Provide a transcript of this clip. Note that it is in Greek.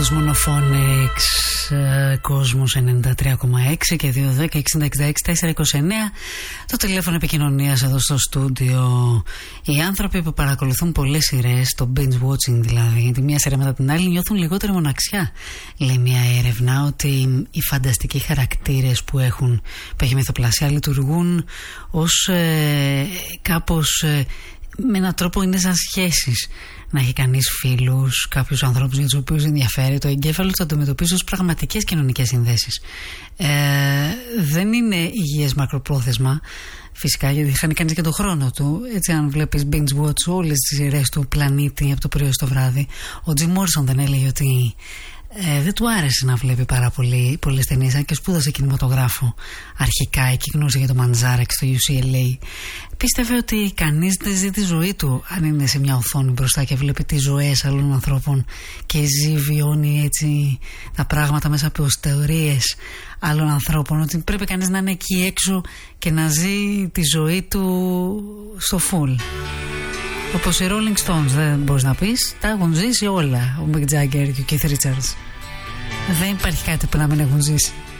τους Monophonics, Κόσμος 93,6 και 210-60-66-429. Το τηλέφωνο επικοινωνίας εδώ στο στούντιο. Οι άνθρωποι που παρακολουθούν πολλές σειρές, το binge watching δηλαδή, τη μία σειρά μετά την άλλη, νιώθουν λιγότερη μοναξιά. Λέει μια έρευνα ότι οι φανταστικοί χαρακτήρες που έχει μυθοπλασία λειτουργούν ως κάπως με έναν τρόπο είναι σαν σχέσεις. Να έχει κανείς φίλους, κάποιους ανθρώπους για τους οποίους ενδιαφέρει, το εγκέφαλο του αντιμετωπίζει ως πραγματικές κοινωνικές συνδέσεις. Δεν είναι υγιές μακροπρόθεσμα, φυσικά, γιατί χάνει κανείς και τον χρόνο του. Έτσι, αν βλέπεις binge watch όλες τις σειρές του πλανήτη από το πρωί στο βράδυ, ο Jim Morrison δεν έλεγε ότι δεν του άρεσε να βλέπει πάρα πολλές ταινίες, αν και σπούδασε κινηματογράφο αρχικά, εκεί γνώρισε για το Manzarek στο UCLA. Πίστευε ότι κανείς δεν ζει τη ζωή του αν είναι σε μια οθόνη μπροστά και βλέπει τις ζωές άλλων ανθρώπων και βιώνει έτσι τα πράγματα μέσα από θεωρίες άλλων ανθρώπων, ότι πρέπει κανείς να είναι εκεί έξω και να ζει τη ζωή του στο full. Όπως οι Rolling Stones, δεν μπορείς να πεις, τα έχουν ζήσει όλα ο Mick Jagger και ο Keith Richards. Δεν υπάρχει κάτι που να μην έχουν ζήσει.